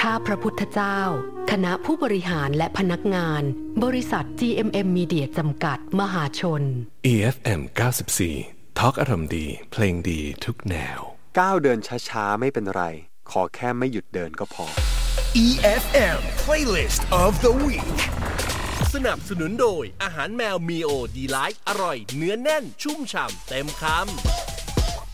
ข้าพระพุทธเจ้าคณะผู้บริหารและพนักงานบริษัท GMM Media จำกัดมหาชน EFM 94 ทอล์กอารมณ์ดีเพลงดีทุกแนวก้าวเดินช้าๆไม่เป็นไรขอแค่ไม่หยุดเดินก็พอ EFM Playlist of the Week สนับสนุนโดยอาหารแมวมีโอดีไลท์อร่อยเนื้อแน่นชุ่มฉ่ำเต็มคำ